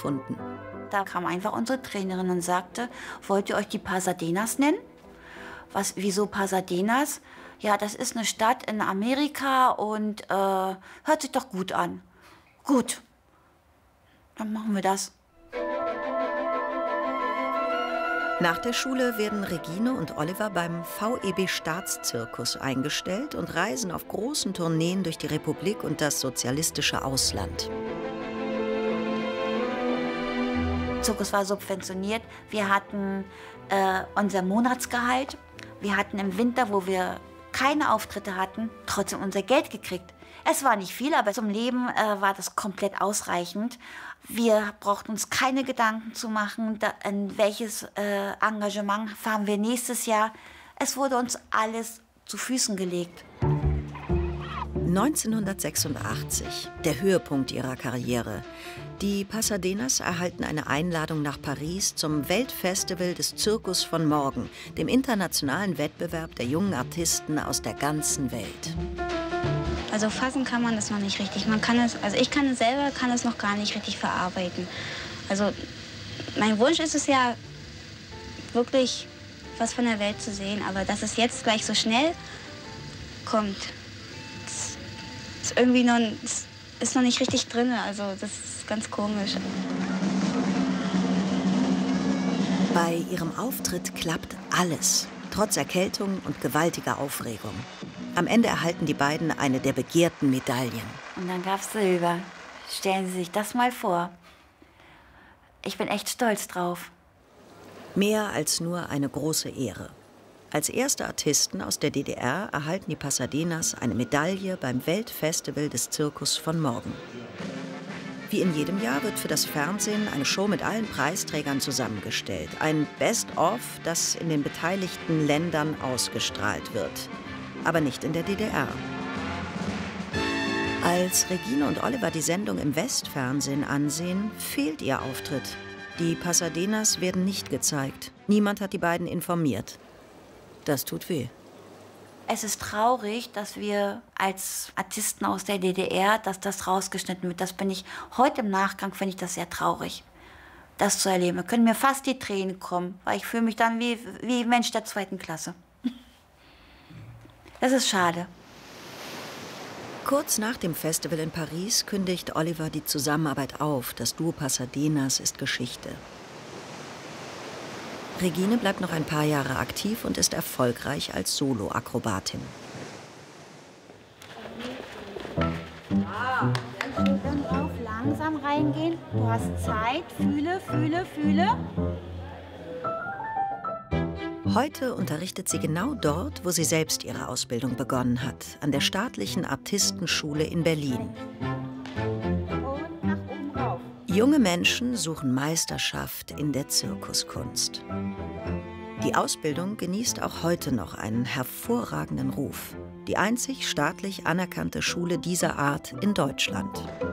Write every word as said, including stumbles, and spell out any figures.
gefunden. Da kam einfach unsere Trainerin und sagte, wollt ihr euch die Pasadenas nennen? Was, wieso Pasadenas? Ja, das ist eine Stadt in Amerika und äh, hört sich doch gut an. Gut, dann machen wir das. Nach der Schule werden Regine und Oliver beim V E B Staatszirkus eingestellt und reisen auf großen Tourneen durch die Republik und das sozialistische Ausland. Der Zirkus war subventioniert. Wir hatten äh, unser Monatsgehalt. Wir hatten im Winter, wo wir keine Auftritte hatten, trotzdem unser Geld gekriegt. Es war nicht viel, aber zum Leben äh, war das komplett ausreichend. Wir brauchten uns keine Gedanken zu machen, da, in welches äh, Engagement fahren wir nächstes Jahr. Es wurde uns alles zu Füßen gelegt. neunzehnhundertsechsundachtzig, der Höhepunkt ihrer Karriere. Die Pasadenas erhalten eine Einladung nach Paris zum Weltfestival des Zirkus von morgen, dem internationalen Wettbewerb der jungen Artisten aus der ganzen Welt. Also fassen kann man das noch nicht richtig. Man kann es, also ich kann es selber, kann es noch gar nicht richtig verarbeiten. Also mein Wunsch ist es ja, wirklich was von der Welt zu sehen. Aber dass es jetzt gleich so schnell kommt, das ist irgendwie noch, das ist noch nicht richtig drin. Also das ist ganz komisch. Bei ihrem Auftritt klappt alles, trotz Erkältung und gewaltiger Aufregung. Am Ende erhalten die beiden eine der begehrten Medaillen. Und dann gab's Silber. Stellen Sie sich das mal vor. Ich bin echt stolz drauf. Mehr als nur eine große Ehre. Als erste Artisten aus der D D R erhalten die Pasadenas eine Medaille beim Weltfestival des Zirkus von morgen. Wie in jedem Jahr wird für das Fernsehen eine Show mit allen Preisträgern zusammengestellt. Ein Best-of, das in den beteiligten Ländern ausgestrahlt wird. Aber nicht in der D D R. Als Regine und Oliver die Sendung im Westfernsehen ansehen, fehlt ihr Auftritt. Die Pasadenas werden nicht gezeigt. Niemand hat die beiden informiert. Das tut weh. Es ist traurig, dass wir als Artisten aus der D D R, dass das rausgeschnitten wird. Das bin ich, heute im Nachgang finde ich das sehr traurig, das zu erleben. Da können mir fast die Tränen kommen, weil ich fühle mich dann wie, wie Mensch der zweiten Klasse. Das ist schade. Kurz nach dem Festival in Paris kündigt Oliver die Zusammenarbeit auf. Das Duo Pasadenas ist Geschichte. Regine bleibt noch ein paar Jahre aktiv und ist erfolgreich als Solo-Akrobatin. Ja, ganz schön drauf, langsam reingehen. Du hast Zeit, fühle, fühle, fühle. Heute unterrichtet sie genau dort, wo sie selbst ihre Ausbildung begonnen hat, an der Staatlichen Artistenschule in Berlin. Und nach oben rauf. Junge Menschen suchen Meisterschaft in der Zirkuskunst. Die Ausbildung genießt auch heute noch einen hervorragenden Ruf. Die einzig staatlich anerkannte Schule dieser Art in Deutschland.